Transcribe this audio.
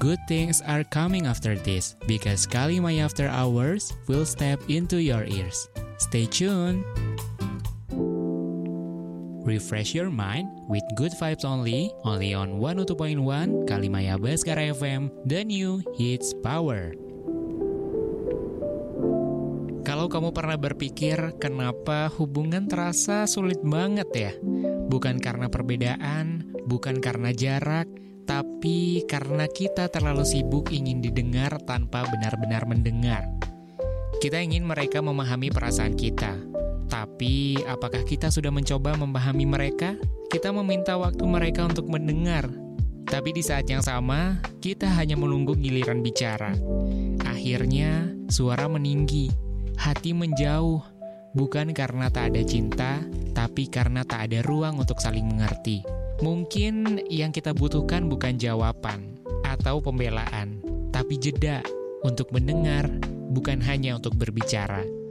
Good things are coming after this because Kalimaya After Hours will step into your ears. Stay tuned. Refresh your mind with good vibes only on 102.1 Kalimaya Baskara FM, the new hits power. Kalau kamu pernah berpikir kenapa hubungan terasa sulit banget ya? Bukan karena perbedaan, bukan karena jarak, tapi karena kita terlalu sibuk ingin didengar tanpa benar-benar mendengar. Kita ingin mereka memahami perasaan kita, tapi apakah kita sudah mencoba memahami mereka? Kita meminta waktu mereka untuk mendengar, tapi di saat yang sama, kita hanya menunggu giliran bicara. Akhirnya, suara meninggi, hati menjauh, bukan karena tak ada cinta, tapi karena tak ada ruang untuk saling mengerti. Mungkin yang kita butuhkan bukan jawaban atau pembelaan, tapi jeda untuk mendengar, bukan hanya untuk berbicara.